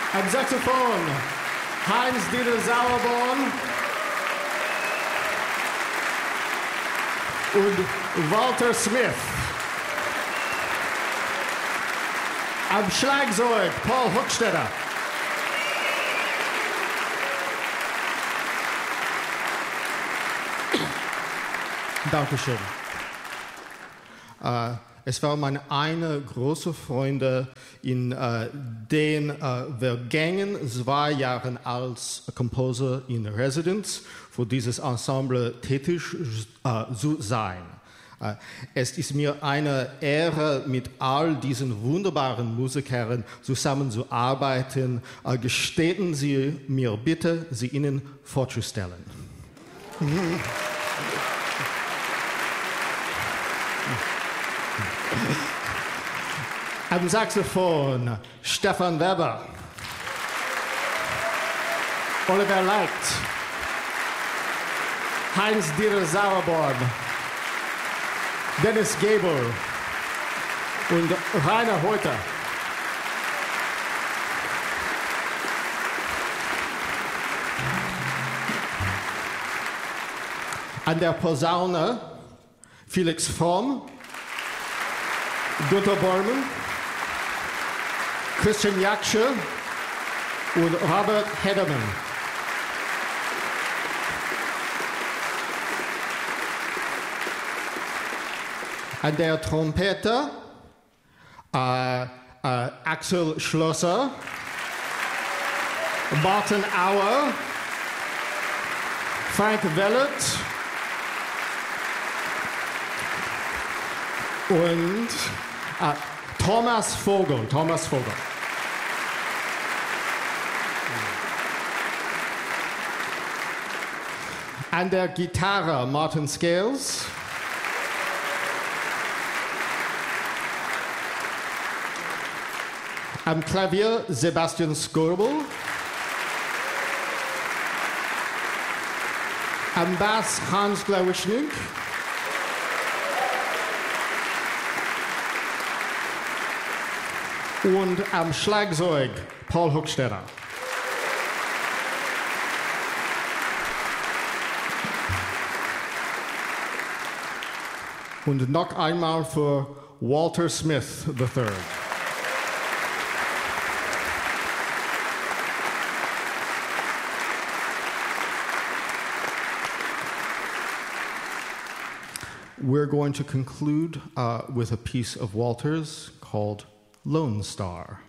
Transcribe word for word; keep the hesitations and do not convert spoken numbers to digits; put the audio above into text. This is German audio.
Am Saxophon Heinz-Dieter Sauerborn und Walter Smith. Am Schlagzeug Paul Hochstetter. Dankeschön. Äh, es war meine eine große Freunde in äh, den äh, vergangenen zwei Jahren als Composer in Residence für dieses Ensemble tätig äh, zu sein. Äh, es ist mir eine Ehre, mit all diesen wunderbaren Musikern zusammenzuarbeiten. Äh, gestatten Sie mir bitte, sie Ihnen vorzustellen. Am Saxophon Stefan Weber, Oliver Leicht, Heinz-Dieter Sauerborn, Dennis Gabel und Rainer Heuter. An der Posaune Felix Fromm, Günter Bormann, Christian Jaksche und Robert Hederman. An der Trompete äh, äh, Axel Schlosser, Martin Auer, Frank Wellert und äh, Thomas Vogel. Thomas Vogel. An der Gitarre Martin Scales. Am Klavier Sebastian Skörbel. Am Bass Hans Glawischnik. Und am Schlagzeug Paul Hochstetter. Und noch einmal für Walter Smith the third. We're going to conclude uh, with a piece of Walter's called Lone Star.